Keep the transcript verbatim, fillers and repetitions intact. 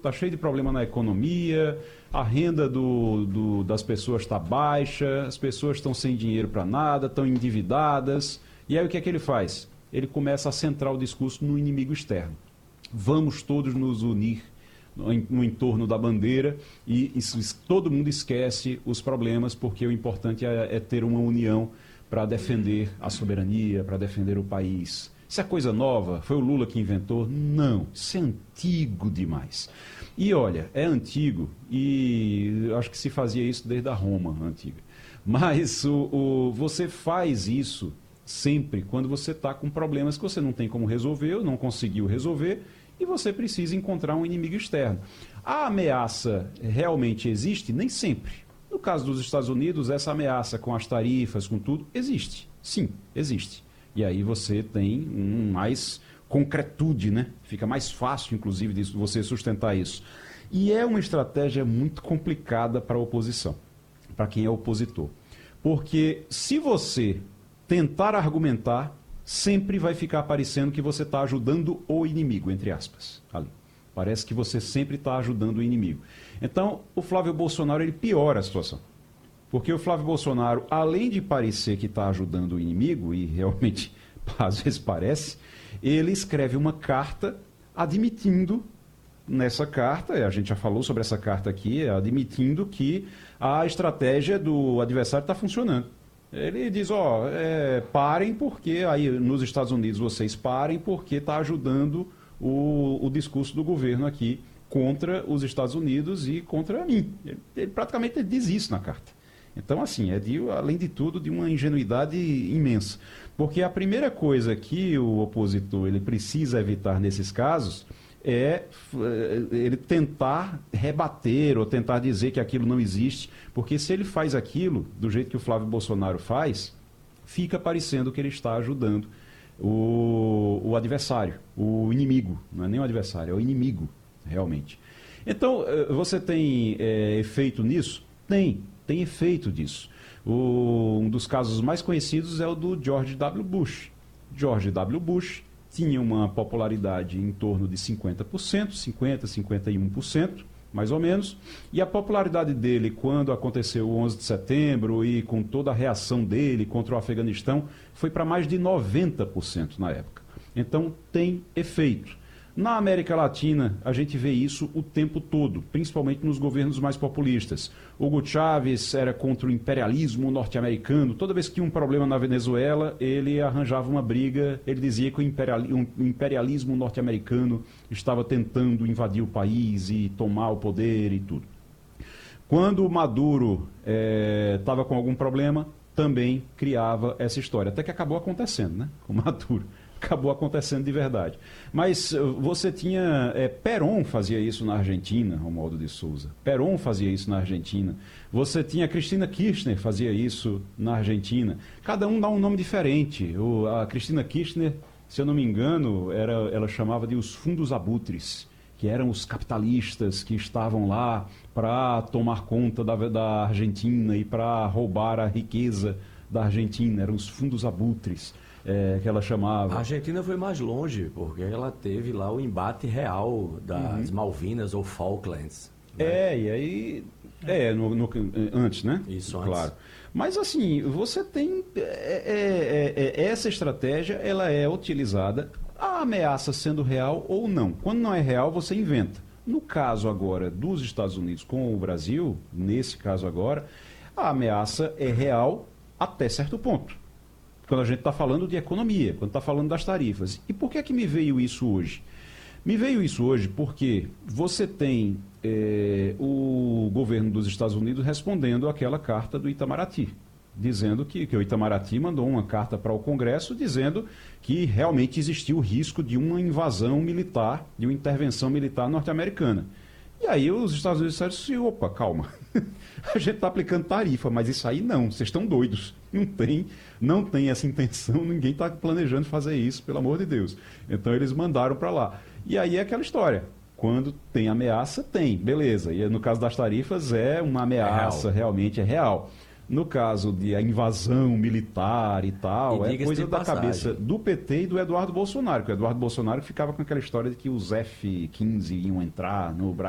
está cheio de problema na economia, a renda do, do, das pessoas está baixa, as pessoas estão sem dinheiro para nada, estão endividadas. E aí o que é que ele faz? Ele começa a centrar o discurso no inimigo externo. Vamos todos nos unir no, no entorno da bandeira e isso, todo mundo esquece os problemas, porque o importante é, é ter uma união para defender a soberania, para defender o país. Isso é coisa nova? Foi o Lula que inventou? Não, isso é antigo demais. E olha, é antigo e acho que se fazia isso desde a Roma antiga. Mas o, o, você faz isso sempre quando você está com problemas que você não tem como resolver, ou não conseguiu resolver, e você precisa encontrar um inimigo externo. A ameaça realmente existe? Nem sempre. No caso dos Estados Unidos, essa ameaça com as tarifas, com tudo, existe. Sim, existe. E aí você tem um mais concretude, né? Fica mais fácil, inclusive, de você sustentar isso. E é uma estratégia muito complicada para a oposição, para quem é opositor. Porque se você tentar argumentar, sempre vai ficar parecendo que você está ajudando o inimigo, entre aspas, ali. Parece que você sempre está ajudando o inimigo. Então, o Flávio Bolsonaro, ele piora a situação. Porque o Flávio Bolsonaro, além de parecer que está ajudando o inimigo, e realmente às vezes parece, ele escreve uma carta admitindo, nessa carta, a gente já falou sobre essa carta aqui, admitindo que a estratégia do adversário está funcionando. Ele diz, ó, é, parem porque, aí nos Estados Unidos vocês parem porque está ajudando o, o discurso do governo aqui contra os Estados Unidos e contra mim. Ele, ele praticamente diz isso na carta. Então, assim, é de, além de tudo, de uma ingenuidade imensa. Porque a primeira coisa que o opositor ele precisa evitar nesses casos é ele tentar rebater ou tentar dizer que aquilo não existe, porque se ele faz aquilo do jeito que o Flávio Bolsonaro faz, fica parecendo que ele está ajudando o, o adversário, o inimigo, não é nem o adversário, é o inimigo, realmente. Então, você tem é, efeito nisso? Tem, tem efeito disso. O, um dos casos mais conhecidos é o do George W. Bush. George W. Bush tinha uma popularidade em torno de cinquenta por cento, cinquenta, cinquenta e um por cento, mais ou menos, e a popularidade dele quando aconteceu o onze de setembro e com toda a reação dele contra o Afeganistão foi para mais de noventa por cento na época. Então tem efeito. Na América Latina, a gente vê isso o tempo todo, principalmente nos governos mais populistas. Hugo Chávez era contra o imperialismo norte-americano. Toda vez que tinha um problema na Venezuela, ele arranjava uma briga, ele dizia que o imperialismo norte-americano estava tentando invadir o país e tomar o poder e tudo. Quando Maduro estava é, com algum problema, também criava essa história, até que acabou acontecendo, né, com Maduro. Acabou acontecendo de verdade. Mas você tinha... É, Perón fazia isso na Argentina, Romualdo de Souza. Perón fazia isso na Argentina. Você tinha Cristina Kirchner fazia isso na Argentina. Cada um dá um nome diferente. O, a Cristina Kirchner, se eu não me engano, era, ela chamava de os fundos abutres, que eram os capitalistas que estavam lá para tomar conta da, da Argentina e para roubar a riqueza da Argentina. Eram os fundos abutres. É, que ela chamava. A Argentina foi mais longe, porque ela teve lá o embate real das uhum. Malvinas ou Falklands. Né? É, e aí... É, no, no, antes, né? Isso, claro. antes. Mas assim, você tem... É, é, é, essa estratégia, ela é utilizada, a ameaça sendo real ou não. Quando não é real, você inventa. No caso agora dos Estados Unidos com o Brasil, nesse caso agora, a ameaça é real até certo ponto. Quando a gente está falando de economia, quando está falando das tarifas. E por que é que me veio isso hoje? Me veio isso hoje porque você tem é, o governo dos Estados Unidos respondendo àquela carta do Itamaraty, dizendo que, que o Itamaraty mandou uma carta para o Congresso dizendo que realmente existiu o risco de uma invasão militar, de uma intervenção militar norte-americana. E aí os Estados Unidos disseram assim, opa, calma, a gente está aplicando tarifa, mas isso aí não, vocês estão doidos, não tem, não tem essa intenção, ninguém está planejando fazer isso, pelo amor de Deus. Então eles mandaram para lá. E aí é aquela história, quando tem ameaça, tem, beleza. E no caso das tarifas é uma ameaça, é realmente é real. No caso de a invasão militar e tal, e é coisa da passagem. Cabeça do P T e do Eduardo Bolsonaro, que o Eduardo Bolsonaro ficava com aquela história de que os F quinze iam entrar no Brasil.